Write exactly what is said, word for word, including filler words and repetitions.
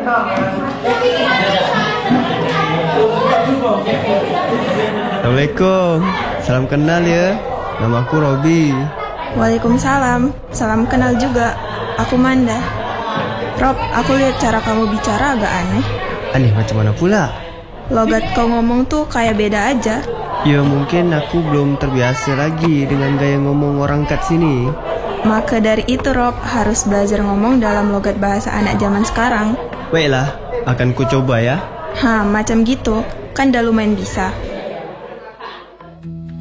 Assalamualaikum. Salam kenal ya. Nama aku Robi. Waalaikumsalam. Salam kenal juga. Aku Manda. Rob, aku lihat cara kamu bicara agak aneh. Aneh macam mana pula? Logat kau ngomong tuh kayak beda aja. Ya mungkin aku belum terbiasa lagi dengan gaya ngomong orang kat sini. Maka dari itu Rob harus belajar ngomong dalam logat bahasa anak zaman sekarang. Baiklah, akan ku coba ya. Hah, macam gitu. Kan dah lumayan bisa.